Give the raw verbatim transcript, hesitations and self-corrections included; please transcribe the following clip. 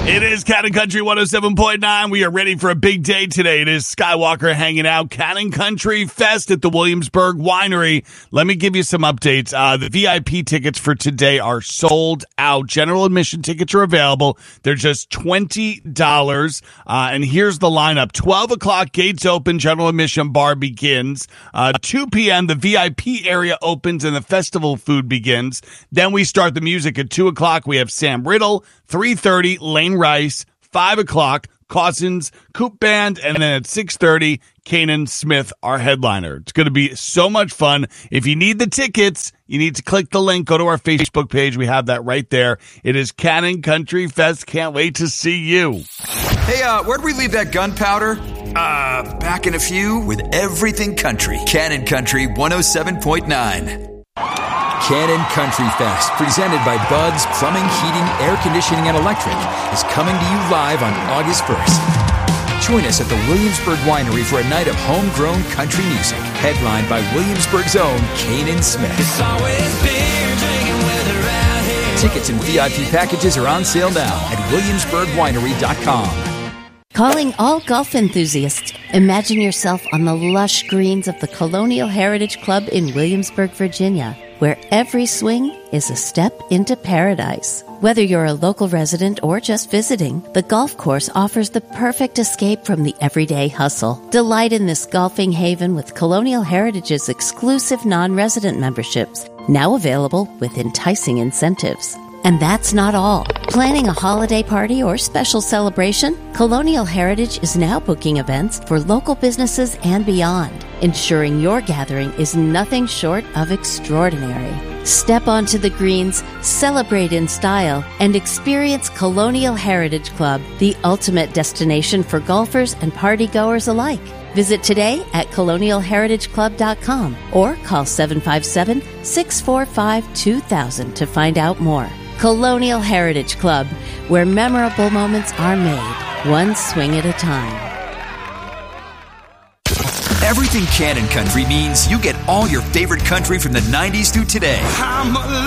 It is Cannon Country one oh seven point nine. We are ready for a big day today. It is Skywalker hanging out, Cannon Country Fest at the Williamsburg Winery. Let me give you some updates. Uh, the V I P tickets for today are sold out. General admission tickets are available. They're just twenty dollars. Uh, and here's the lineup. twelve o'clock, gates open, general admission bar begins. Uh, two p.m., the V I P area opens and the festival food begins. Then we start the music at two o'clock. We have Sam Riddle, three thirty, Lane Rice, five o'clock, Cousins, Coop Band, and then at six thirty, Kanan Smith, our headliner. It's going to be so much fun. If you need the tickets, you need to click the link. Go to our Facebook page. We have that right there. It is Cannon Country Fest. Can't wait to see you. Hey, uh, where'd we leave that gunpowder? Uh, back in a few with everything country. Cannon Country one oh seven point nine. Cannon Country Fest, presented by Bud's Plumbing, Heating, Air Conditioning, and Electric, is coming to you live on August first. Join us at the Williamsburg Winery for a night of homegrown country music, headlined by Williamsburg's own Kanan Smith. It's always beer drinking weather out here. Tickets and V I P packages are on sale now at williamsburg winery dot com. Calling all golf enthusiasts. Imagine yourself on the lush greens of the Colonial Heritage Club in Williamsburg, Virginia, where every swing is a step into paradise. Whether you're a local resident or just visiting, the golf course offers the perfect escape from the everyday hustle. Delight in this golfing haven with Colonial Heritage's exclusive non-resident memberships, now available with enticing incentives. And that's not all. Planning a holiday party or special celebration? Colonial Heritage is now booking events for local businesses and beyond, ensuring your gathering is nothing short of extraordinary. Step onto the greens, celebrate in style, and experience Colonial Heritage Club, the ultimate destination for golfers and partygoers alike. Visit today at colonial heritage club dot com or call seven five seven, six four five, two thousand to find out more. Colonial Heritage Club, where memorable moments are made, one swing at a time. Everything Cannon Country means you get all your favorite country from the nineties through today. I'm a